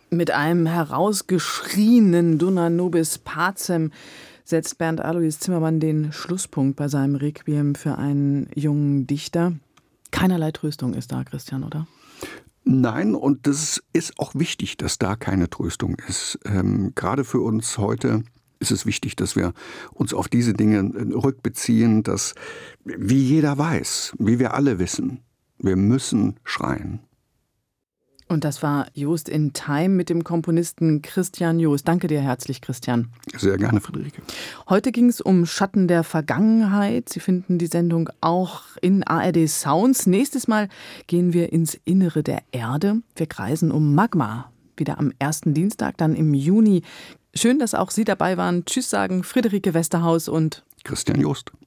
Mit einem herausgeschrienen Dona nobis pacem setzt Bernd Alois Zimmermann den Schlusspunkt bei seinem Requiem für einen jungen Dichter. Keinerlei Tröstung ist da, Christian, oder? Nein, und das ist auch wichtig, dass da keine Tröstung ist. Gerade für uns heute ist es wichtig, dass wir uns auf diese Dinge rückbeziehen, dass, wie jeder weiß, wie wir alle wissen, wir müssen schreien. Und das war Joost in Time mit dem Komponisten Christian Joost. Danke dir herzlich, Christian. Sehr gerne, Friederike. Heute ging es um Schatten der Vergangenheit. Sie finden die Sendung auch in ARD Sounds. Nächstes Mal gehen wir ins Innere der Erde. Wir kreisen um Magma. Wieder am ersten Dienstag, dann im Juni. Schön, dass auch Sie dabei waren. Tschüss sagen Friederike Westerhaus und Christian Joost.